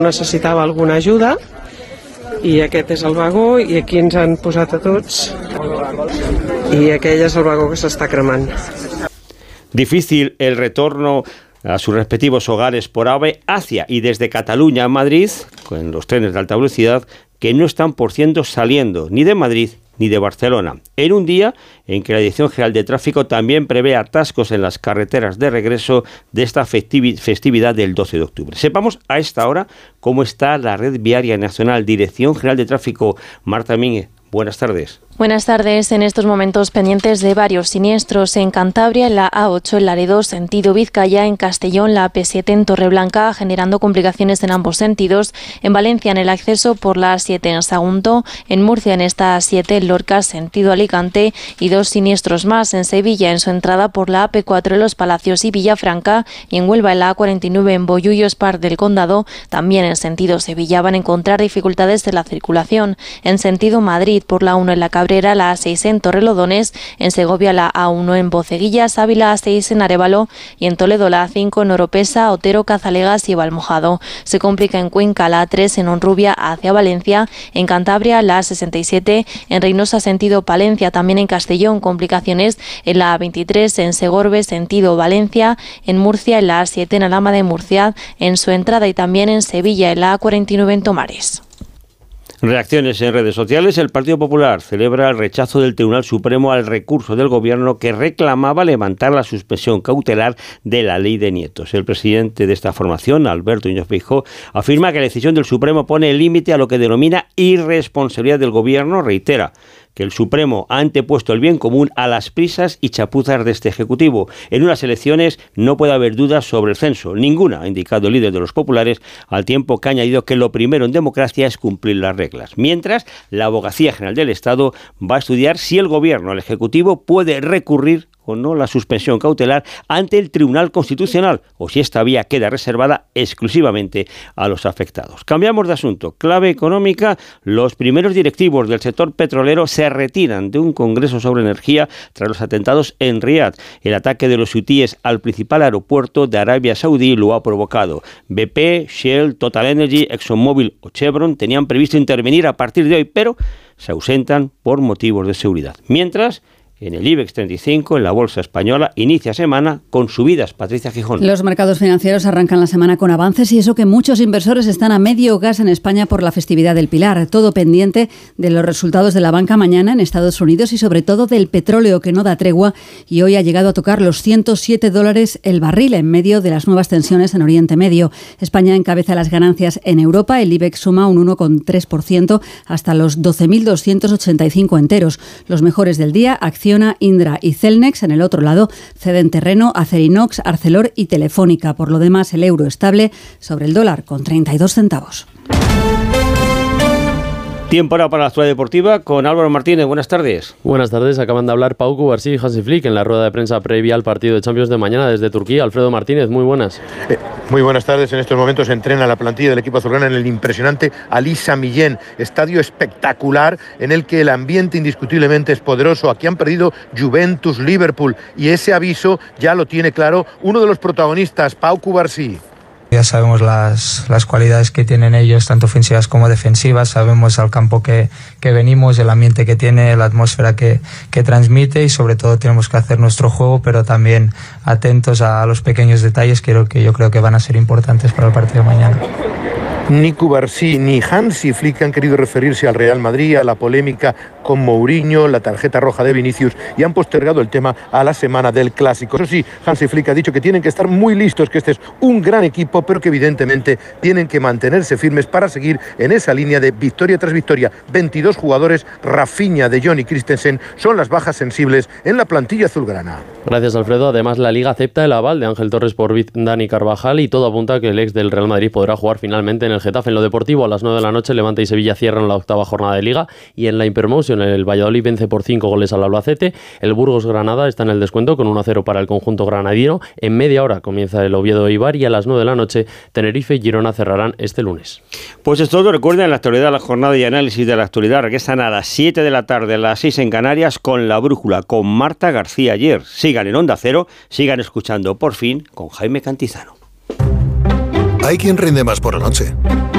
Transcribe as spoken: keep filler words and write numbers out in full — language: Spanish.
Necessitava alguna ajuda i aquest és el vagó i aquí ens han posat a tots i aquell és el vagó que s'està cremant. Difícil el retorno a sus respectivos hogares por AVE hacia y desde Cataluña a Madrid, con los trenes de alta velocidad que no están por ciento saliendo ni de Madrid ni de Barcelona, en un día en que la Dirección General de Tráfico también prevé atascos en las carreteras de regreso de esta festividad del doce de octubre. Sepamos a esta hora cómo está la red viaria nacional. Dirección General de Tráfico, Marta Mínguez, buenas tardes. Buenas tardes. En estos momentos pendientes de varios siniestros en Cantabria, en la A ocho en Laredo, sentido Vizcaya, en Castellón, la A P siete en Torreblanca, generando complicaciones en ambos sentidos. En Valencia, en el acceso por la A siete en Sagunto, en Murcia, en esta A siete en Lorca, sentido Alicante, y dos siniestros más en Sevilla, en su entrada por la A P cuatro en Los Palacios y Villafranca, y en Huelva, en la A cuarenta y nueve en Bollullos, Par del Condado, también en sentido Sevilla. Van a encontrar dificultades en la circulación. En sentido Madrid, por la uno en la Cabrera, la A seis en Torrelodones, en Segovia la A uno en Boceguillas, Ávila A seis en Arévalo y en Toledo la A cinco en Oropesa, Otero, Cazalegas y Valmojado. Se complica en Cuenca la A tres en Honrubia hacia Valencia, en Cantabria la A sesenta y siete en Reynosa sentido Palencia, también en Castellón complicaciones en la A veintitrés en Segorbe sentido Valencia, en Murcia en la A siete en Alhama de Murcia, en su entrada y también en Sevilla en la A cuarenta y nueve en Tomares. Reacciones en redes sociales. El Partido Popular celebra el rechazo del Tribunal Supremo al recurso del Gobierno que reclamaba levantar la suspensión cautelar de la ley de nietos. El presidente de esta formación, Alberto Núñez Feijóo, afirma que la decisión del Supremo pone límite a lo que denomina irresponsabilidad del Gobierno. Reitera que el Supremo ha antepuesto el bien común a las prisas y chapuzas de este Ejecutivo. En unas elecciones no puede haber dudas sobre el censo, ninguna, ha indicado el líder de los populares, al tiempo que ha añadido que lo primero en democracia es cumplir las reglas. Mientras, la Abogacía General del Estado va a estudiar si el Gobierno, el Ejecutivo, puede recurrir o no la suspensión cautelar ante el Tribunal Constitucional o si esta vía queda reservada exclusivamente a los afectados. Cambiamos de asunto. Clave económica. Los primeros directivos del sector petrolero se retiran de un congreso sobre energía tras los atentados en Riad. El ataque de los hutíes al principal aeropuerto de Arabia Saudí lo ha provocado. B P, Shell, Total Energy, ExxonMobil o Chevron tenían previsto intervenir a partir de hoy, pero se ausentan por motivos de seguridad. Mientras, en el IBEX treinta y cinco, en la bolsa española, inicia semana con subidas. Patricia Gijón. Los mercados financieros arrancan la semana con avances y eso que muchos inversores están a medio gas en España por la festividad del Pilar. Todo pendiente de los resultados de la banca mañana en Estados Unidos y sobre todo del petróleo que no da tregua y hoy ha llegado a tocar los ciento siete dólares el barril en medio de las nuevas tensiones en Oriente Medio. España encabeza las ganancias en Europa. El IBEX suma un uno coma tres por ciento hasta los doce mil doscientos ochenta y cinco enteros. Los mejores del día, acción Indra y Celnex. En el otro lado ceden terreno Acerinox, Arcelor y Telefónica. Por lo demás, el euro estable sobre el dólar con treinta y dos centavos. Tiempo ahora para la actualidad deportiva con Álvaro Martínez. Buenas tardes. Buenas tardes. Acaban de hablar Pau Cubarsí y Hansi Flick en la rueda de prensa previa al partido de Champions de mañana desde Turquía. Alfredo Martínez, muy buenas. Eh, muy buenas tardes. En estos momentos entrena la plantilla del equipo azulgrana en el impresionante Ali Sami Yen. Estadio espectacular en el que el ambiente indiscutiblemente es poderoso. Aquí han perdido Juventus, Liverpool y ese aviso ya lo tiene claro uno de los protagonistas, Pau Cubarsí. Ya sabemos las, las cualidades que tienen ellos, tanto ofensivas como defensivas. Sabemos al campo que, que venimos, el ambiente que tiene, la atmósfera que, que transmite y sobre todo tenemos que hacer nuestro juego, pero también atentos a los pequeños detalles que, que yo creo que van a ser importantes para el partido de mañana. Ni Cubarsí ni Hansi Flick han querido referirse al Real Madrid, a la polémica con Mourinho, la tarjeta roja de Vinicius y han postergado el tema a la semana del Clásico. Eso sí, Hansi Flick ha dicho que tienen que estar muy listos, que este es un gran equipo, pero que evidentemente tienen que mantenerse firmes para seguir en esa línea de victoria tras victoria. veintidós jugadores, Rafinha, De Jong y Christensen son las bajas sensibles en la plantilla azulgrana. Gracias, Alfredo. Además, la Liga acepta el aval de Ángel Torres por Dani Carvajal y todo apunta a que el ex del Real Madrid podrá jugar finalmente en el Getafe. En lo deportivo, a las nueve de la noche, Levante y Sevilla cierran la octava jornada de Liga y en la Hypermotion el Valladolid vence por cinco goles al Albacete. El Burgos Granada está en el descuento con uno a cero para el conjunto granadino. En media hora comienza el Oviedo Eibar y a las nueve de la noche Tenerife y Girona cerrarán este lunes. Pues es todo. Recuerden, en la actualidad, la jornada y análisis de la actualidad regresan a las siete de la tarde, a las seis en Canarias, con La Brújula, con Marta García Ayer. Sigan en Onda Cero, sigan escuchando Por Fin con Jaime Cantizano. Hay quien rinde más por la noche